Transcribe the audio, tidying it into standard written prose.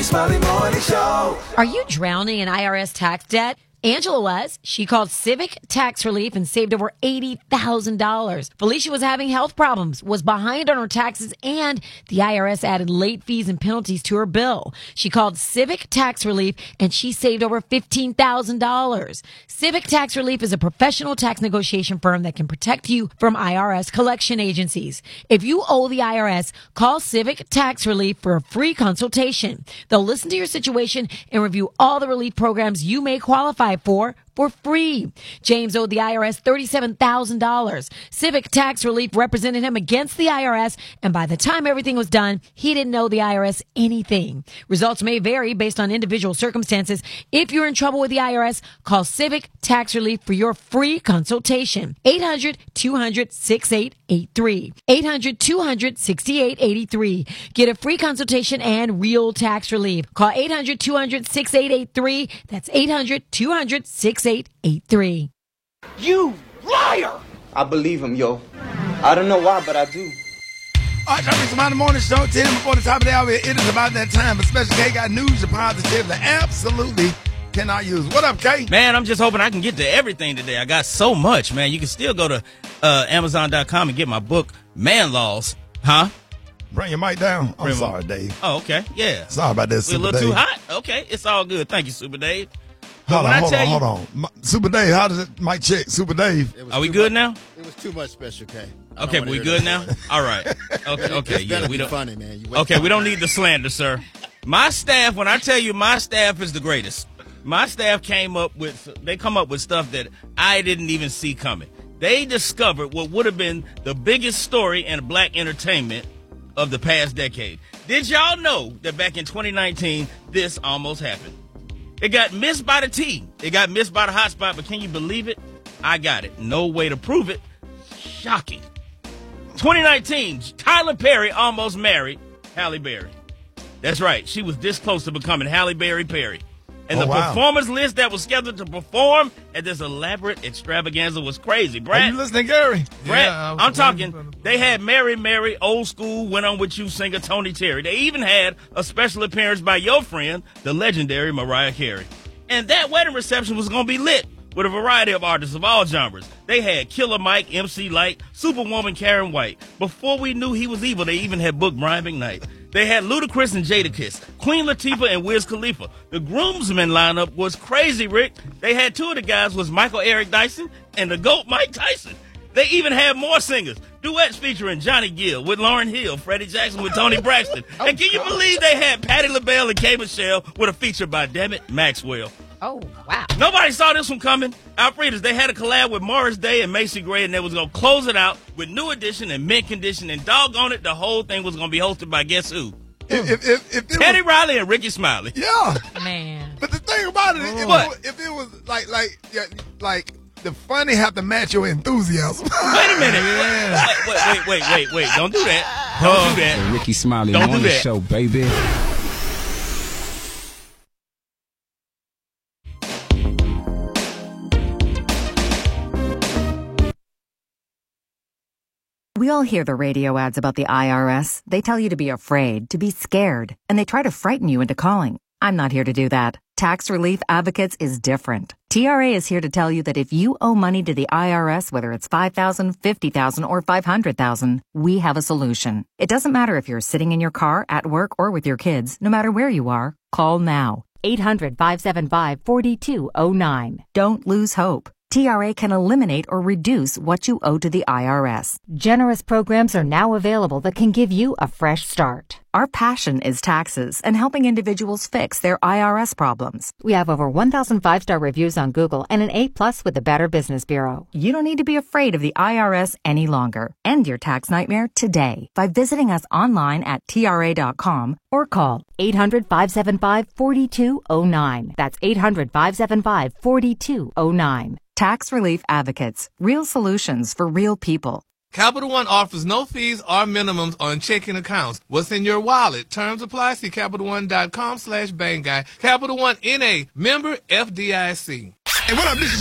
Smiley Morning Show. Are you drowning in IRS tax debt? Angela was. She called Civic Tax Relief and saved over $80,000. Felicia was having health problems, was behind on her taxes, and the IRS added late fees and penalties to her bill. She called Civic Tax Relief and she saved over $15,000. Civic Tax Relief is a professional tax negotiation firm that can protect you from IRS collection agencies. If you owe the IRS, call Civic Tax Relief for a free consultation. They'll listen to your situation and review all the relief programs you may qualify for free. James owed the IRS $37,000. Civic Tax Relief represented him against the IRS, and by the time everything was done, he didn't owe the IRS anything. Results may vary based on individual circumstances. If you're in trouble with the IRS, call Civic Tax Relief for your free consultation. 800-200-6883. 800-200-6883. Get a free consultation and real tax relief. Call 800-200-6883. That's 800-200-6883. You liar! I believe him, yo. I don't know why, but I do. All right, it's Smiley Morning Show. 10 before the top of the hour. It is about that time. But Special K got news and positive that absolutely cannot use. What up, K? Man, I'm just hoping I can get to everything today. I got so much, man. You can still go to Amazon.com and get my book, Man Laws. Huh? Bring your mic down. I'm sorry, Dave. Oh, okay. Yeah. Sorry about that, Super We're a little Dave. too hot? Okay. It's all good. Thank you, Super Dave. Hold on. Super Dave, how does it? Mic check. Super Dave. Are we good now? It was too much, Special K. Okay, we good now? All right. Okay. Yeah, we don't. Funny, man. Okay, we don't need the slander, sir. My staff, when I tell you my staff is the greatest, my staff come up with stuff that I didn't even see coming. They discovered what would have been the biggest story in black entertainment of the past decade. Did y'all know that back in 2019, this almost happened? It got missed by the T. It got missed by the hot spot, but can you believe it? I got it. No way to prove it. Shocking. 2019, Tyler Perry almost married Halle Berry. That's right. She was this close to becoming Halle Berry Perry. And the performance list that was scheduled to perform at this elaborate extravaganza was crazy. Brad, are you listening, Gary? Brad, Yeah, I'm talking, they had Mary, Old School, Went On With You singer Tony Terry. They even had a special appearance by your friend, the legendary Mariah Carey. And that wedding reception was going to be lit with a variety of artists of all genres. They had Killer Mike, MC Lyte, Superwoman Karen White. Before we knew he was evil, they even had booked Brian McKnight. They had Ludacris and Jadakiss, Queen Latifah and Wiz Khalifa. The groomsmen lineup was crazy, Rick. They had two of the guys was Michael Eric Dyson and the GOAT Mike Tyson. They even had more singers. Duets featuring Johnny Gill with Lauryn Hill, Freddie Jackson with Toni Braxton. And can you believe they had Patti LaBelle and K. Michelle with a feature by Dammit Maxwell? Oh, wow. Nobody saw this one coming. Alfredas, they had a collab with Morris Day and Macy Gray, and they was going to close it out with New Edition and Mint Condition, and doggone it, the whole thing was going to be hosted by guess who? If Teddy Riley and Ricky Smiley. Yeah. Man. But the thing about it, if it was like the funny have to match your enthusiasm. Wait a minute. Wait. Don't do that. Don't do that. Ricky Smiley Don't on do the that. show, baby. We all hear the radio ads about the IRS. They tell you to be afraid, to be scared, and they try to frighten you into calling. I'm not here to do that. Tax Relief Advocates is different. TRA is here to tell you that if you owe money to the IRS, whether it's $5,000, $50,000, or $500,000, we have a solution. It doesn't matter if you're sitting in your car, at work, or with your kids. No matter where you are, call now. 800-575-4209. Don't lose hope. TRA can eliminate or reduce what you owe to the IRS. Generous programs are now available that can give you a fresh start. Our passion is taxes and helping individuals fix their IRS problems. We have over 1,000 five-star reviews on Google and an A+ with the Better Business Bureau. You don't need to be afraid of the IRS any longer. End your tax nightmare today by visiting us online at TRA.com or call 800-575-4209. That's 800-575-4209. Tax Relief Advocates. Real solutions for real people. Capital One offers no fees or minimums on checking accounts. What's in your wallet? Terms apply. See CapitalOne.com/BangGuy. Capital One N.A. Member FDIC. Hey, what up? This is